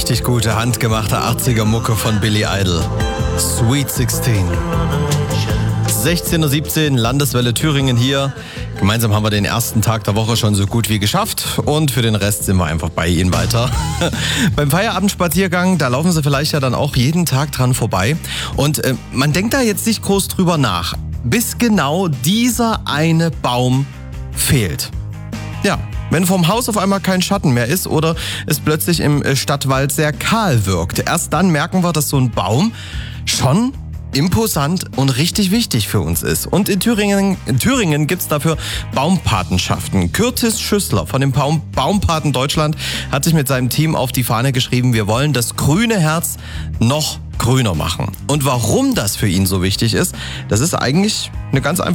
Richtig gute, handgemachte 80er-Mucke von Billy Idol. Sweet 16. 16:17 Uhr, Landeswelle Thüringen hier. Gemeinsam haben wir den ersten Tag der Woche schon so gut wie geschafft und für den Rest sind wir einfach bei Ihnen weiter. Beim Feierabendspaziergang, da laufen Sie vielleicht ja dann auch jeden Tag dran vorbei und man denkt da jetzt nicht groß drüber nach, bis genau dieser eine Baum fehlt. Ja, wenn vorm Haus auf einmal kein Schatten mehr ist oder es plötzlich im Stadtwald sehr kahl wirkt. Erst dann merken wir, dass so ein Baum schon imposant und richtig wichtig für uns ist. Und in Thüringen gibt's dafür Baumpatenschaften. Curtis Schüssler von dem Baumpaten Deutschland hat sich mit seinem Team auf die Fahne geschrieben, wir wollen das grüne Herz noch grüner machen. Und warum das für ihn so wichtig ist, das ist eigentlich eine ganz einfache